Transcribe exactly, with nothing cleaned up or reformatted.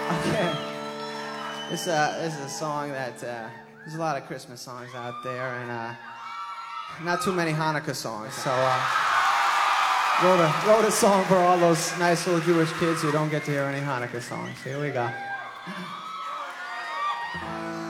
Okay. This, uh, this is a song that, uh, there's a lot of Christmas songs out there, and uh, not too many Hanukkah songs, so uh, wrote, a, wrote a song for all those nice little Jewish kids who don't get to hear any Hanukkah songs. Here we go.